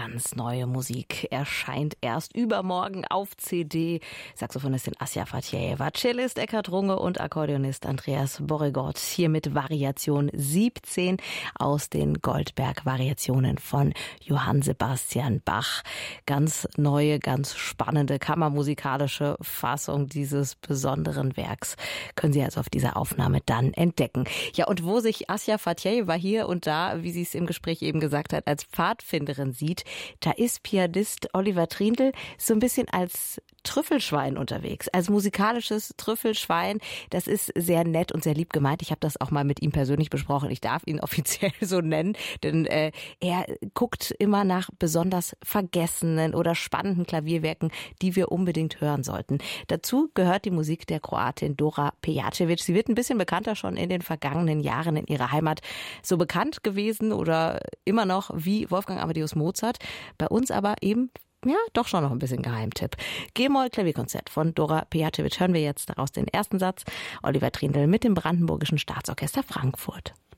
Ganz neue Musik erscheint erst übermorgen auf CD. Saxophonistin Asja Fatjeva, Cellist Eckhard Runge und Akkordeonist Andreas Borregaard. Hier mit Variation 17 aus den Goldberg-Variationen von Johann Sebastian Bach. Ganz neue, ganz spannende kammermusikalische Fassung dieses besonderen Werks können Sie also auf dieser Aufnahme dann entdecken. Ja, und wo sich Asja Fatjeva hier und da, wie sie es im Gespräch eben gesagt hat, als Pfadfinderin sieht, da ist Pianist Oliver Trindl so ein bisschen als Trüffelschwein unterwegs, als musikalisches Trüffelschwein. Das ist sehr nett und sehr lieb gemeint. Ich habe das auch mal mit ihm persönlich besprochen. Ich darf ihn offiziell so nennen, denn er guckt immer nach besonders vergessenen oder spannenden Klavierwerken, die wir unbedingt hören sollten. Dazu gehört die Musik der Kroatin Dora Pejacevic. Sie wird ein bisschen bekannter schon in den vergangenen Jahren in ihrer Heimat. So bekannt gewesen oder immer noch wie Wolfgang Amadeus Mozart. Bei uns aber eben doch schon noch ein bisschen Geheimtipp. G-Moll-Klavierkonzert von Dora Pejacevic hören wir jetzt daraus den ersten Satz. Oliver Trindl mit dem Brandenburgischen Staatsorchester Frankfurt.